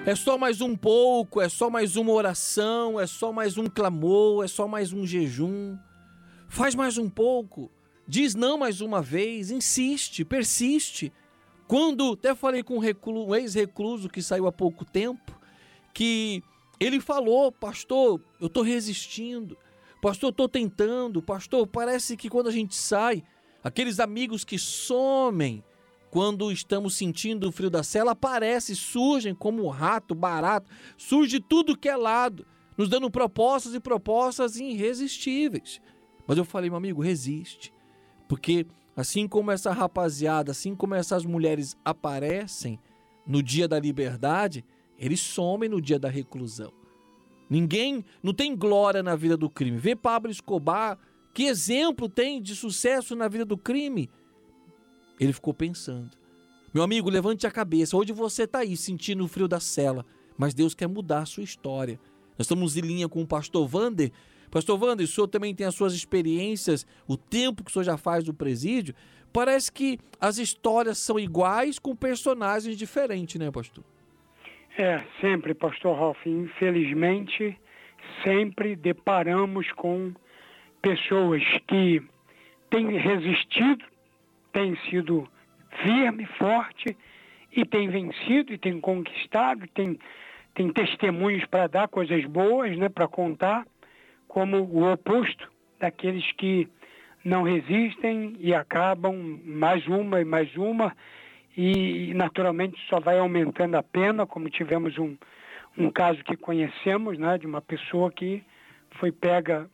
É só mais um pouco, é só mais uma oração, é só mais um clamor, é só mais um jejum. Faz mais um pouco, diz não mais uma vez, insiste, persiste. Quando até falei com um ex-recluso que saiu há pouco tempo, que ele falou: pastor, eu estou resistindo, pastor, eu estou tentando, pastor, parece que quando a gente sai, aqueles amigos que somem, quando estamos sentindo o frio da cela, aparecem, surgem como um rato, barato, surge tudo que é lado, nos dando propostas e propostas irresistíveis. Mas eu falei: meu amigo, resiste, porque assim como essa rapaziada, assim como essas mulheres aparecem no dia da liberdade, eles somem no dia da reclusão. Ninguém, não tem glória na vida do crime. Vê Pablo Escobar, que exemplo tem de sucesso na vida do crime? Ele ficou pensando. Meu amigo, levante a cabeça. Hoje você está aí sentindo o frio da cela, mas Deus quer mudar a sua história. Nós estamos em linha com o pastor Wander. Pastor Wander, o senhor também tem as suas experiências, o tempo que o senhor já faz no presídio. Parece que as histórias são iguais com personagens diferentes, né, pastor? Sempre, pastor Ralf. Infelizmente, sempre deparamos com pessoas que têm resistido, têm sido firme, forte, e têm vencido, e têm conquistado, têm testemunhos para dar, coisas boas, né, para contar, como o oposto daqueles que não resistem e acabam mais uma e mais uma, e naturalmente só vai aumentando a pena, como tivemos um caso que conhecemos, né, de uma pessoa que foi pega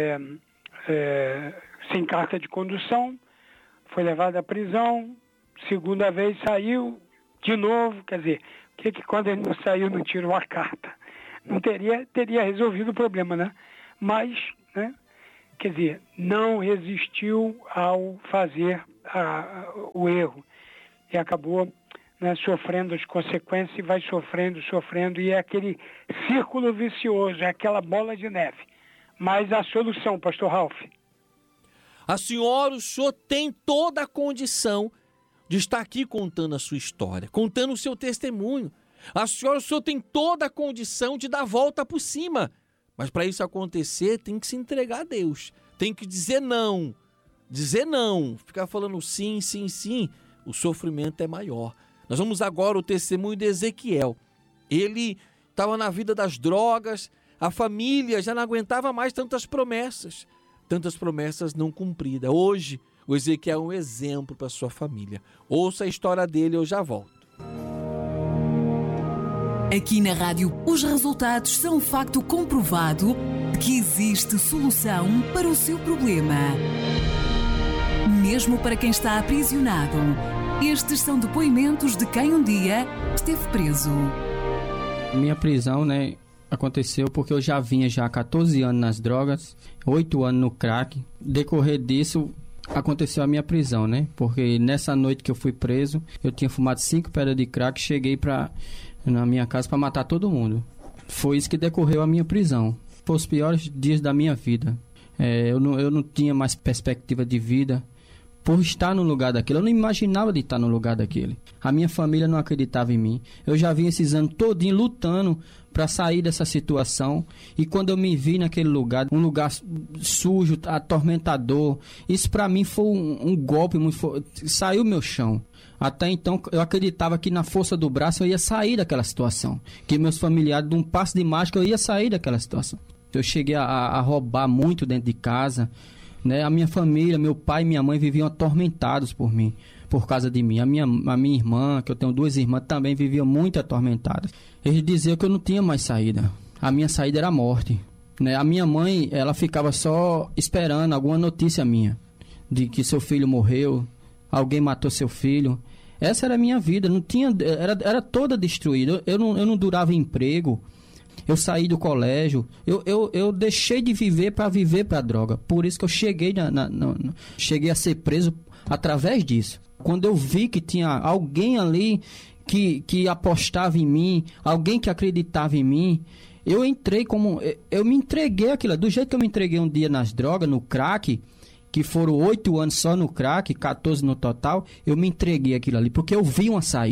sem carta de condução, foi levada à prisão, segunda vez saiu de novo, quer dizer, que quando ele não saiu não tirou a carta? Não teria resolvido o problema, né? Mas, né, quer dizer, não resistiu ao fazer o erro e acabou, né, sofrendo as consequências e vai sofrendo, e é aquele círculo vicioso, é aquela bola de neve. Mas a solução, pastor Ralf? A senhora, o senhor tem toda a condição de estar aqui contando a sua história, contando o seu testemunho. A senhora, o senhor tem toda a condição de dar a volta por cima. Mas para isso acontecer, tem que se entregar a Deus. Tem que dizer não. Dizer não. Ficar falando sim, sim, sim. O sofrimento é maior. Nós vamos agora ao testemunho de Ezequiel. Ele estava na vida das drogas. A família já não aguentava mais tantas promessas não cumpridas. Hoje, o Ezequiel é um exemplo para sua família. Ouça a história dele, eu já volto. Aqui na rádio, os resultados são um facto comprovado de que existe solução para o seu problema. Mesmo para quem está aprisionado, estes são depoimentos de quem um dia esteve preso. Minha prisão, aconteceu porque eu já vinha há 14 anos nas drogas, 8 anos no crack. Decorrer disso, aconteceu a minha prisão, Porque nessa noite que eu fui preso, eu tinha fumado 5 pedras de crack e cheguei na minha casa para matar todo mundo. Foi isso que decorreu a minha prisão. Foi os piores dias da minha vida. Eu não tinha mais perspectiva de vida por estar no lugar daquele. Eu não imaginava de estar no lugar daquele. A minha família não acreditava em mim. Eu já vinha esses anos todinho lutando para sair dessa situação, e quando eu me vi naquele lugar, um lugar sujo, atormentador, isso para mim foi um golpe muito saiu meu chão. Até então eu acreditava que na força do braço eu ia sair daquela situação, que meus familiares, de um passo de mágica, eu ia sair daquela situação. Eu cheguei a roubar muito dentro de casa, A minha família, meu pai e minha mãe viviam atormentados por mim, por causa de mim. A minha irmã, que eu tenho 2 irmãs, também viviam muito atormentadas. Eles diziam que eu não tinha mais saída. A minha saída era a morte. A minha mãe, ela ficava só esperando alguma notícia minha, de que seu filho morreu, alguém matou seu filho. Essa era a minha vida, não tinha, era toda destruída. Eu não durava emprego. Eu saí do colégio, eu deixei de viver para viver para a droga. Por isso que eu cheguei a ser preso através disso. Quando eu vi que tinha alguém ali que apostava em mim, alguém que acreditava em mim, eu me entreguei àquilo. Do jeito que eu me entreguei um dia nas drogas, no crack, que foram 8 anos só no crack, 14 no total, eu me entreguei àquilo ali, porque eu vi uma saída.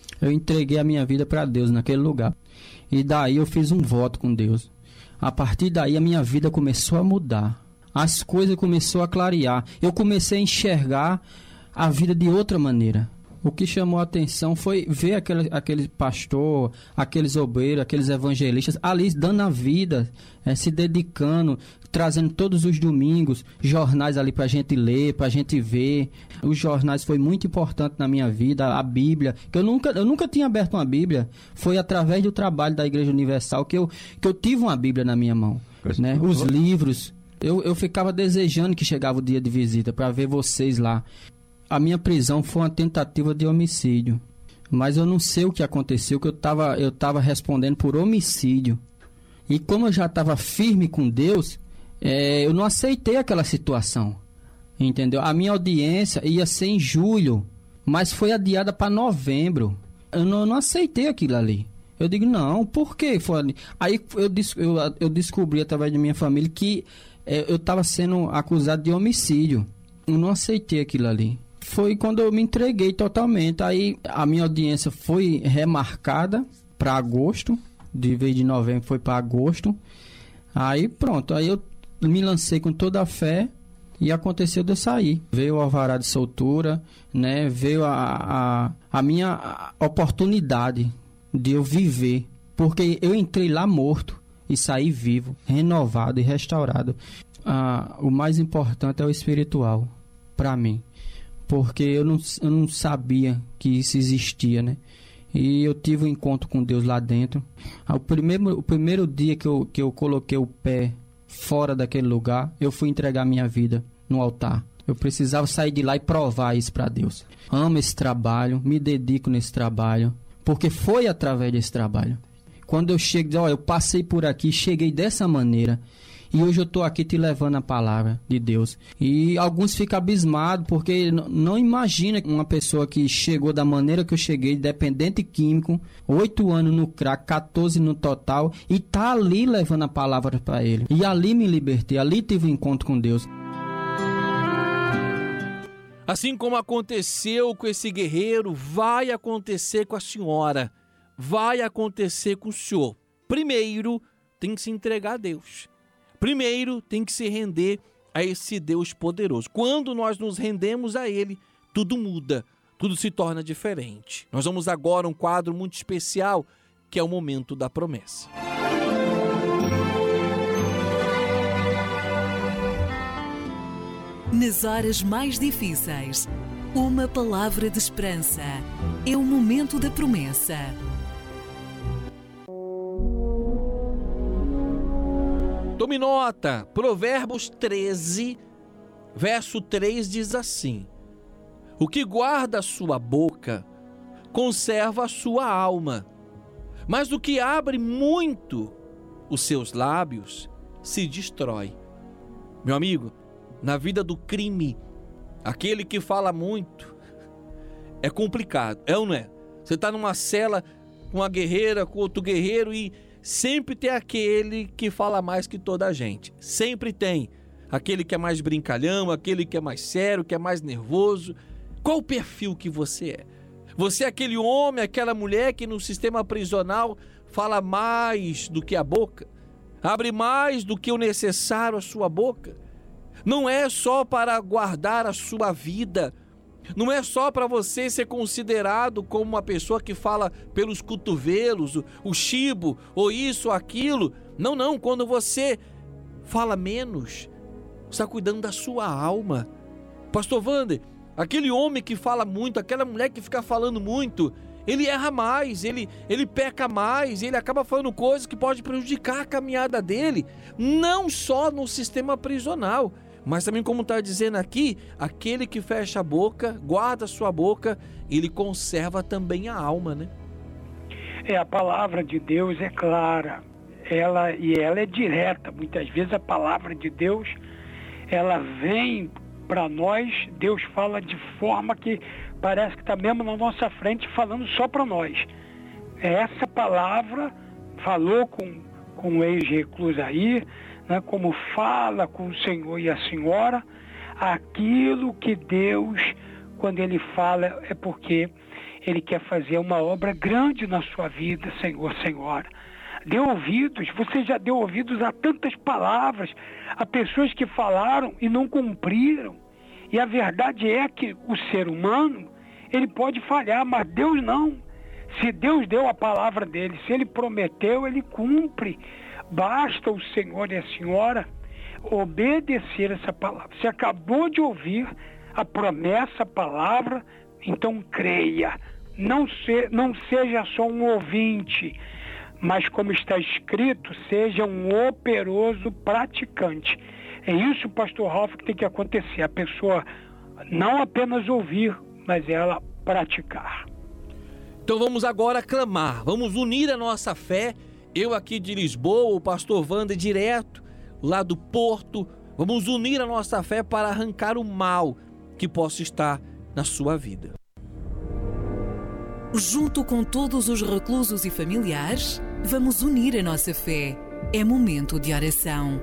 Eu entreguei a minha vida para Deus naquele lugar. E daí eu fiz um voto com Deus. A partir daí a minha vida começou a mudar. As coisas começaram a clarear. Eu comecei a enxergar a vida de outra maneira. O que chamou a atenção foi ver aquele pastor, aqueles obreiros, aqueles evangelistas ali dando a vida, se dedicando, trazendo todos os domingos jornais ali para a gente ler, para a gente ver. Os jornais foi muito importante na minha vida, a Bíblia, que eu nunca tinha aberto uma Bíblia. Foi através do trabalho da Igreja Universal que eu tive uma Bíblia na minha mão, né? Os livros. Eu ficava desejando que chegava o dia de visita para ver vocês lá. A minha prisão foi uma tentativa de homicídio. Mas eu não sei o que aconteceu, que eu tava respondendo por homicídio. E como eu já estava firme com Deus, eu não aceitei aquela situação. Entendeu? A minha audiência ia ser em julho, mas foi adiada para novembro. Eu não aceitei aquilo ali. Eu digo, não, por quê? Aí eu descobri através da minha família que eu estava sendo acusado de homicídio. Eu não aceitei aquilo ali. Foi quando eu me entreguei totalmente. Aí a minha audiência foi remarcada para agosto. De vez de novembro foi para agosto. Aí pronto. Aí eu me lancei com toda a fé e aconteceu de eu sair. Veio o alvará de soltura, né? Veio a minha oportunidade de eu viver. Porque eu entrei lá morto e saí vivo, renovado e restaurado. O mais importante é o espiritual para mim. Porque eu não sabia que isso existia, né? E eu tive um encontro com Deus lá dentro. O primeiro dia que eu coloquei o pé fora daquele lugar, eu fui entregar minha vida no altar. Eu precisava sair de lá e provar isso para Deus. Amo esse trabalho, me dedico nesse trabalho, porque foi através desse trabalho. Quando eu chego, eu passei por aqui, cheguei dessa maneira. E hoje eu estou aqui te levando a palavra de Deus. E alguns ficam abismados porque não imagina uma pessoa que chegou da maneira que eu cheguei, dependente químico, 8 anos no crack, 14 no total, e tá ali levando a palavra para ele. E ali me libertei, ali tive um encontro com Deus. Assim como aconteceu com esse guerreiro, vai acontecer com a senhora, vai acontecer com o senhor. Primeiro, tem que se entregar a Deus. Primeiro, tem que se render a esse Deus poderoso. Quando nós nos rendemos a Ele, tudo muda, tudo se torna diferente. Nós vamos agora a um quadro muito especial, que é o Momento da Promessa. Nas horas mais difíceis, uma palavra de esperança. É o Momento da Promessa. Tome nota, Provérbios 13, verso 3 diz assim: o que guarda a sua boca, conserva a sua alma, mas o que abre muito os seus lábios, se destrói. Meu amigo, na vida do crime, aquele que fala muito, é complicado, é ou não é? Você está numa cela com uma guerreira, com outro guerreiro e sempre tem aquele que fala mais que toda a gente. Sempre tem. Aquele que é mais brincalhão, aquele que é mais sério, que é mais nervoso. Qual o perfil que você é? Você é aquele homem, aquela mulher que no sistema prisional fala mais do que a boca? Abre mais do que o necessário a sua boca? Não é só para guardar a sua vida. Não é só para você ser considerado como uma pessoa que fala pelos cotovelos, o chibo, ou isso, ou aquilo. Não, não. Quando você fala menos, você está cuidando da sua alma. Pastor Wander, aquele homem que fala muito, aquela mulher que fica falando muito, ele erra mais, ele peca mais, ele acaba falando coisas que podem prejudicar a caminhada dele, não só no sistema prisional, mas também, como está dizendo aqui, aquele que fecha a boca, guarda a sua boca, ele conserva também a alma, né? A palavra de Deus é clara, ela é direta. Muitas vezes a palavra de Deus, ela vem para nós, Deus fala de forma que parece que está mesmo na nossa frente falando só para nós. Essa palavra falou com o ex-recluso aí, né, como fala com o Senhor e a Senhora, aquilo que Deus, quando Ele fala, é porque Ele quer fazer uma obra grande na sua vida, Senhor, Senhora. Dê ouvidos, você já deu ouvidos a tantas palavras, a pessoas que falaram e não cumpriram. E a verdade é que o ser humano, ele pode falhar, mas Deus não. Se Deus deu a palavra dele, se ele prometeu, ele cumpre. Basta o Senhor e a Senhora obedecer essa palavra. Você acabou de ouvir a promessa, a palavra, então creia. Não seja só um ouvinte, mas como está escrito, seja um operoso praticante. É isso, pastor Ralf, que tem que acontecer. A pessoa não apenas ouvir, mas ela praticar. Então vamos agora clamar, vamos unir a nossa fé. Eu aqui de Lisboa, o pastor Wander direto lá do Porto. Vamos unir a nossa fé para arrancar o mal que possa estar na sua vida. Junto com todos os reclusos e familiares, vamos unir a nossa fé. É momento de oração.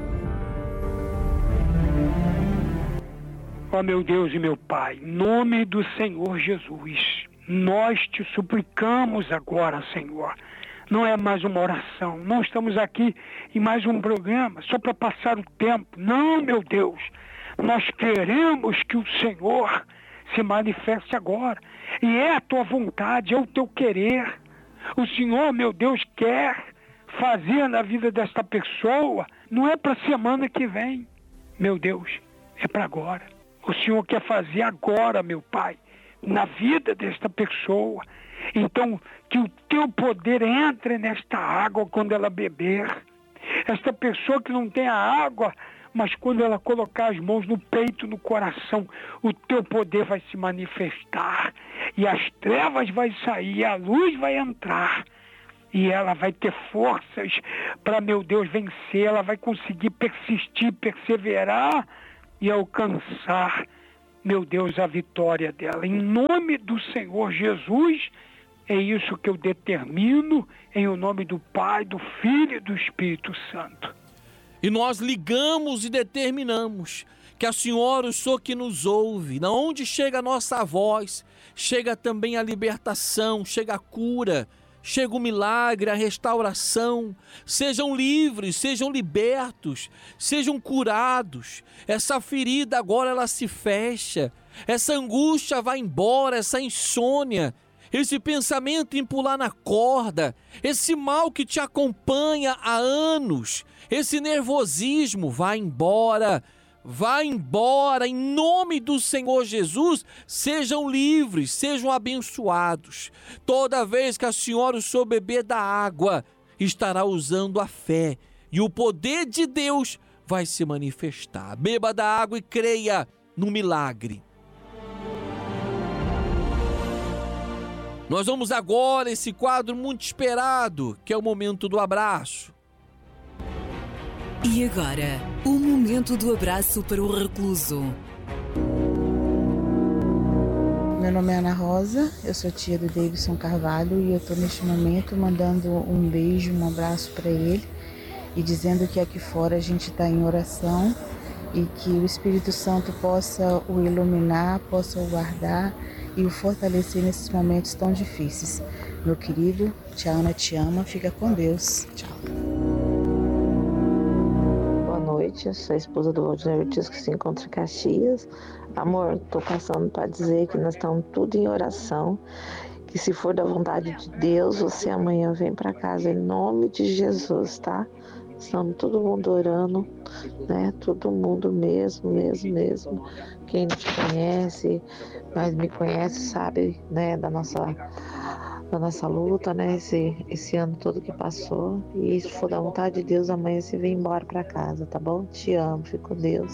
Ó meu Deus e meu Pai, em nome do Senhor Jesus, nós te suplicamos agora, Senhor. Não é mais uma oração, não estamos aqui em mais um programa só para passar o tempo. Não, meu Deus, nós queremos que o Senhor se manifeste agora. E é a tua vontade, é o teu querer. O Senhor, meu Deus, quer fazer na vida desta pessoa, não é para a semana que vem, meu Deus, é para agora. O Senhor quer fazer agora, meu Pai, na vida desta pessoa. Então, que o teu poder entre nesta água quando ela beber. Esta pessoa que não tem a água, mas quando ela colocar as mãos no peito, no coração, o teu poder vai se manifestar. E as trevas vai sair, a luz vai entrar. E ela vai ter forças para, meu Deus, vencer. Ela vai conseguir persistir, perseverar e alcançar, meu Deus, a vitória dela. Em nome do Senhor Jesus, é isso que eu determino, em o nome do Pai, do Filho e do Espírito Santo. E nós ligamos e determinamos que a Senhora, o Senhor que nos ouve, na onde chega a nossa voz, chega também a libertação, chega a cura, chega o milagre, a restauração. Sejam livres, sejam libertos, sejam curados. Essa ferida agora ela se fecha, essa angústia vai embora, essa insônia, esse pensamento em pular na corda, esse mal que te acompanha há anos, esse nervosismo vai embora, em nome do Senhor Jesus. Sejam livres, sejam abençoados. Toda vez que a senhora o senhor beber da água, estará usando a fé e o poder de Deus vai se manifestar. Beba da água e creia no milagre. Nós vamos agora a esse quadro muito esperado, que é o momento do abraço. E agora, o momento do abraço para o recluso. Meu nome é Ana Rosa, eu sou tia do Davidson Carvalho e eu estou neste momento mandando um beijo, um abraço para ele e dizendo que aqui fora a gente está em oração e que o Espírito Santo possa o iluminar, possa o guardar e o fortalecer nesses momentos tão difíceis. Meu querido, tia Ana te ama, fica com Deus. Tchau. Boa noite, eu sou a esposa do Valdinei Ortiz, que se encontra em Caxias. Amor, tô passando para dizer que nós estamos tudo em oração, que se for da vontade de Deus, você amanhã vem para casa em nome de Jesus, tá? Estamos todo mundo orando, né? Todo mundo mesmo. Quem nos conhece, mas me conhece, sabe, né, da nossa luta, né? Esse ano todo que passou. E se for da vontade de Deus, amanhã você vem embora para casa, tá bom? Te amo, fico com Deus.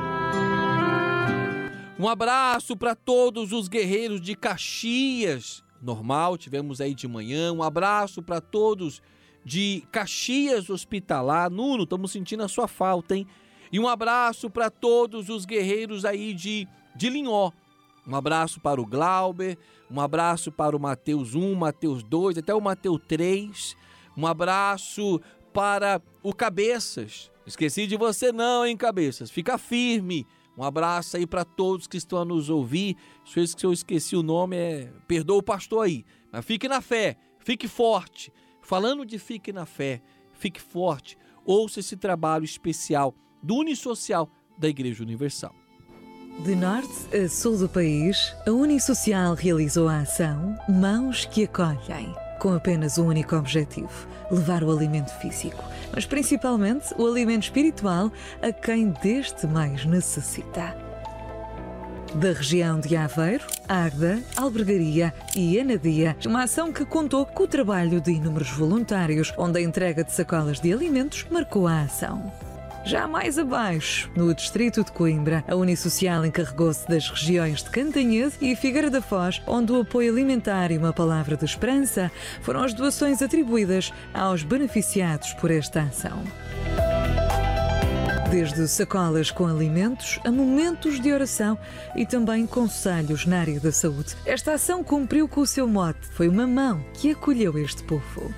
Um abraço para todos os guerreiros de Caxias. Normal, tivemos aí de manhã. Um abraço para todos de Caxias Hospitalar. Nuno, estamos sentindo a sua falta, hein? E um abraço para todos os guerreiros aí de Linhó. Um abraço para o Glauber, um abraço para o Mateus 1, Mateus 2, até o Mateus 3. Um abraço para o Cabeças. Esqueci de você não, hein, Cabeças? Fica firme. Um abraço aí para todos que estão a nos ouvir. Às vezes que eu esqueci o nome, perdoa o pastor aí. Mas fique na fé, fique forte. Falando de fique na fé, fique forte. Ouça esse trabalho especial do Unisocial da Igreja Universal. De norte a sul do país, a Unisocial realizou a ação Mãos que Acolhem, com apenas um único objetivo: levar o alimento físico, mas principalmente o alimento espiritual a quem deste mais necessita. Da região de Aveiro, Águeda, Albergaria e Anadia, uma ação que contou com o trabalho de inúmeros voluntários, onde a entrega de sacolas de alimentos marcou a ação. Já mais abaixo, no distrito de Coimbra, a Unisocial encarregou-se das regiões de Cantanhede e Figueira da Foz, onde o apoio alimentar e uma palavra de esperança foram as doações atribuídas aos beneficiados por esta ação. Desde sacolas com alimentos a momentos de oração e também conselhos na área da saúde. Esta ação cumpriu com o seu mote. Foi uma mão que acolheu este povo.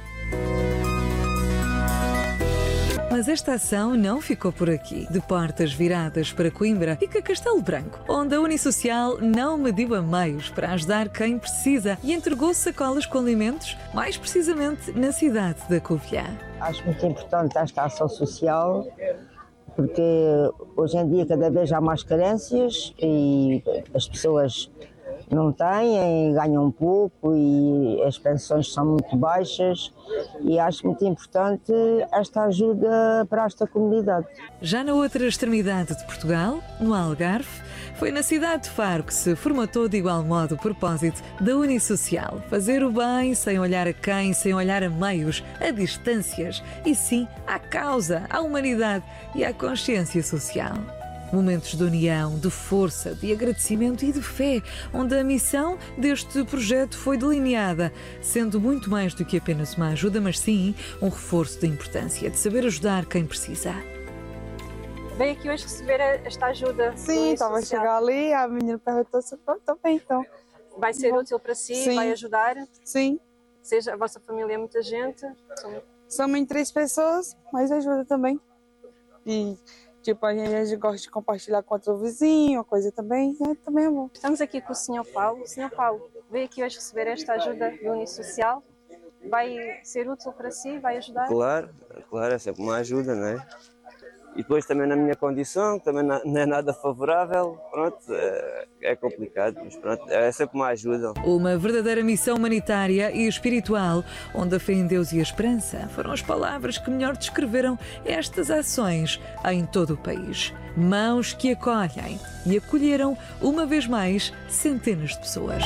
Mas esta ação não ficou por aqui. De portas viradas para Coimbra, fica Castelo Branco, onde a Unisocial não mediu a meios para ajudar quem precisa e entregou sacolas com alimentos, mais precisamente na cidade da Covilhã. Acho muito importante esta ação social, porque hoje em dia cada vez há mais carências e as pessoas não têm, ganham pouco e as pensões são muito baixas, e acho muito importante esta ajuda para esta comunidade. Já na outra extremidade de Portugal, no Algarve, foi na cidade de Faro que se formatou de igual modo o propósito da Unisocial: fazer o bem sem olhar a quem, sem olhar a meios, a distâncias, e sim à causa, à humanidade e à consciência social. Momentos de união, de força, de agradecimento e de fé, onde a missão deste projeto foi delineada, sendo muito mais do que apenas uma ajuda, mas sim um reforço da importância de saber ajudar quem precisa. Veio aqui hoje receber esta ajuda? Sim, estava a chegar ali, a menina perguntou se estou bem, então. Vai ser útil para si? Sim. Vai ajudar? Sim. Seja, a vossa família é muita gente? Somos em 3 pessoas, mas ajuda também. E tipo, a gente gosta de compartilhar com outro vizinho, coisa também, também é bom. Estamos aqui com o Sr. Paulo. Sr. Paulo, veio aqui hoje receber esta ajuda do Unisocial. Vai ser útil para si? Vai ajudar? Claro, é sempre uma ajuda, não é? E depois também na minha condição, também não é nada favorável, pronto, é complicado, mas pronto, é sempre uma ajuda. Uma verdadeira missão humanitária e espiritual, onde a fé em Deus e a esperança foram as palavras que melhor descreveram estas ações em todo o país. Mãos que acolhem, e acolheram, uma vez mais, centenas de pessoas.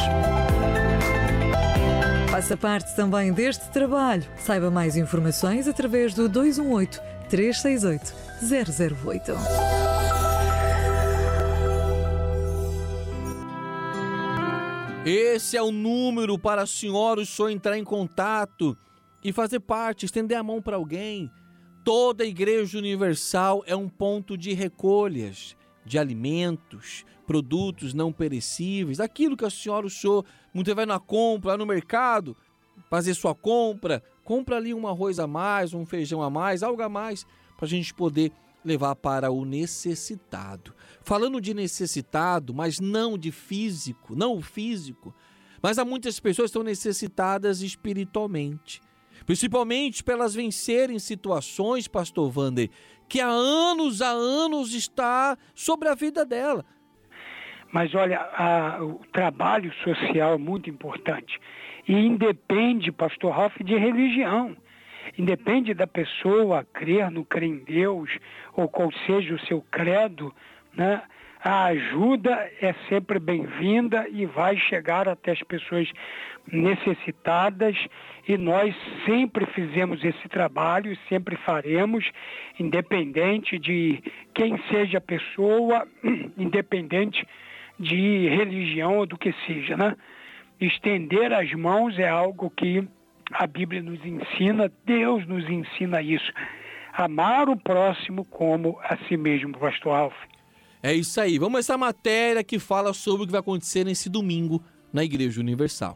Faça parte também deste trabalho. Saiba mais informações através do 218-368-008. Esse é o número para a senhora, o senhor entrar em contato e fazer parte, estender a mão para alguém. Toda a Igreja Universal é um ponto de recolhas de alimentos, produtos não perecíveis, aquilo que a senhora, o senhor, muitas vezes vai na compra, lá no mercado, fazer sua compra, compra ali um arroz a mais, um feijão a mais, algo a mais, para a gente poder levar para o necessitado. Falando de necessitado, mas não de físico, não o físico, mas há muitas pessoas que estão necessitadas espiritualmente, principalmente para elas vencerem situações, pastor Wander, que há anos está sobre a vida dela. Mas olha, o trabalho social é muito importante e independe, pastor Ralf, de religião. Independe da pessoa crer em Deus, ou qual seja o seu credo, né? A ajuda é sempre bem-vinda e vai chegar até as pessoas necessitadas, e nós sempre fizemos esse trabalho e sempre faremos, independente de quem seja a pessoa, independente de religião ou do que seja, né? Estender as mãos é algo que a Bíblia nos ensina, Deus nos ensina isso. Amar o próximo como a si mesmo, pastor Alf. É isso aí. Vamos a essa matéria que fala sobre o que vai acontecer nesse domingo na Igreja Universal.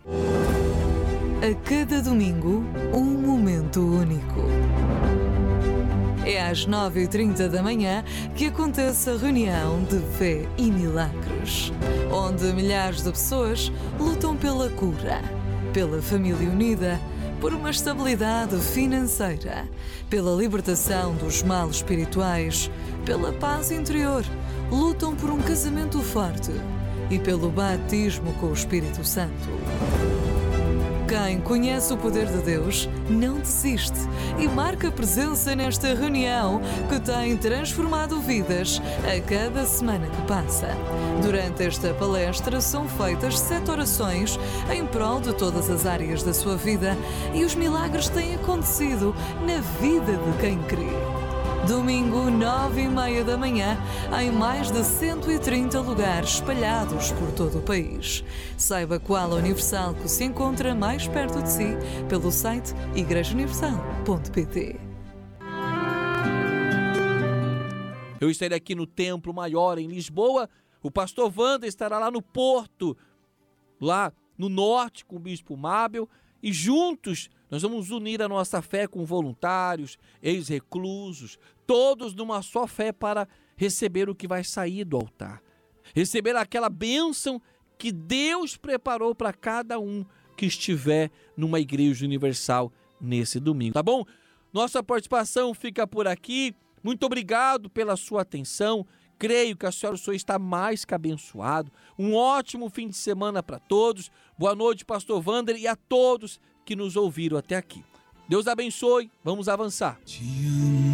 A cada domingo, um momento único. É às 9h30 da manhã que acontece a reunião de fé e milagres, onde milhares de pessoas lutam pela cura, pela família unida, por uma estabilidade financeira, pela libertação dos males espirituais, pela paz interior, lutam por um casamento forte e pelo batismo com o Espírito Santo. Quem conhece o poder de Deus não desiste e marca presença nesta reunião que tem transformado vidas a cada semana que passa. Durante esta palestra são feitas 7 orações em prol de todas as áreas da sua vida e os milagres têm acontecido na vida de quem crê. Domingo, 9h30 da manhã, em mais de 130 lugares espalhados por todo o país. Saiba qual a Universal que se encontra mais perto de si pelo site igrejauniversal.pt. Eu estarei aqui no Templo Maior em Lisboa, o pastor Wander estará lá no Porto, lá no norte com o Bispo Mábel, e juntos nós vamos unir a nossa fé com voluntários, ex-reclusos, todos numa só fé para receber o que vai sair do altar. Receber aquela bênção que Deus preparou para cada um que estiver numa igreja universal nesse domingo, tá bom? Nossa participação fica por aqui. Muito obrigado pela sua atenção. Creio que a senhora e o senhor está mais que abençoado. Um ótimo fim de semana para todos. Boa noite, pastor Wander, e a todos que nos ouviram até aqui. Deus abençoe. Vamos avançar.